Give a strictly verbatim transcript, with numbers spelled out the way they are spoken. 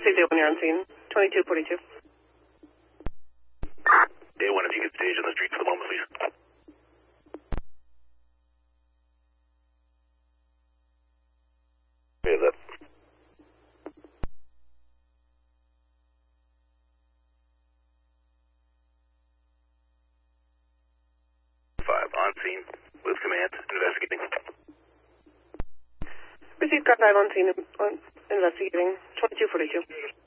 Received day one, you're on scene. twenty-two forty-two. Day one, if you could stage on the street for the moment, please. Okay, that. Five, on scene, with command, investigating. Received car five on scene, on investigating. twenty-two forty-two.